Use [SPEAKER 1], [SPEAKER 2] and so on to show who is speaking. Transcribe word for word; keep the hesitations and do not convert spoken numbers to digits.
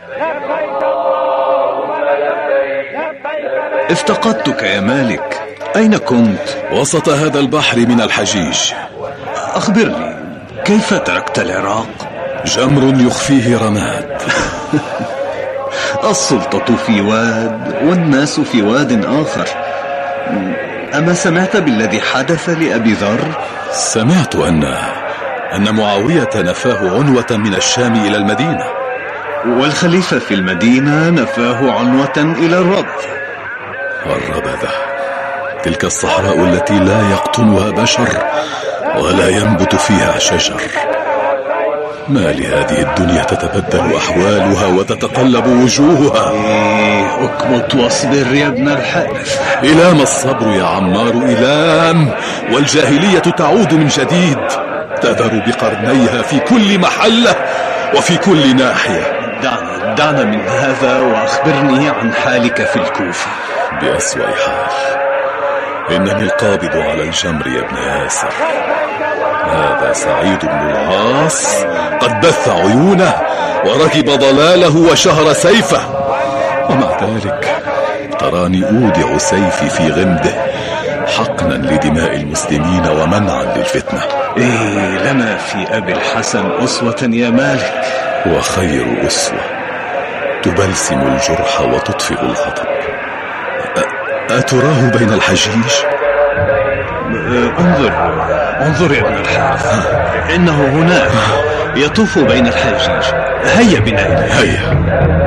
[SPEAKER 1] افتقدتك يا مالك، أين كنت؟
[SPEAKER 2] وسط هذا البحر من الحجيج.
[SPEAKER 1] أخبرني، كيف تركت العراق؟
[SPEAKER 2] جمر يخفيه رماد.
[SPEAKER 1] السلطة في واد والناس في واد آخر. أما سمعت بالذي حدث لأبي ذر؟
[SPEAKER 2] سمعت أن أن معاوية نفاه عنوة من الشام إلى المدينة،
[SPEAKER 1] والخليفة في المدينة نفاه عنوة إلى الربذ.
[SPEAKER 2] الربذة، تلك الصحراء التي لا يقطنها بشر ولا ينبت فيها شجر. ما لهذه الدنيا تتبدل أحوالها وتتقلب وجوهها.
[SPEAKER 1] إيه، اكمت واصبر يا ابن الحارث.
[SPEAKER 2] إلام الصبر يا عمار، إلام، والجاهلية تعود من جديد، تذر بقرنيها في كل محلة وفي كل ناحية.
[SPEAKER 1] دعنا دعنا من هذا وأخبرني عن حالك في الكوفة.
[SPEAKER 2] بأسوأ حال، إنني القابض على الجمر يا ابن ياسر. هذا سعيد بن العاص قد بث عيونه وركب ضلاله وشهر سيفه، ومع ذلك تراني أودع سيفي في غمده حقنا لدماء المسلمين ومنعا للفتنة.
[SPEAKER 1] إيه، لنا في أبي الحسن أسوة يا مالك.
[SPEAKER 2] وخير أسوة تبلسم الجرح وتطفئ الغضب. أتراه بين الحجيج؟
[SPEAKER 1] انظر انظر يا ابن الحارث، إنه هناك يطوف بين الحجيج. هيا بنا إليه.
[SPEAKER 2] هيا.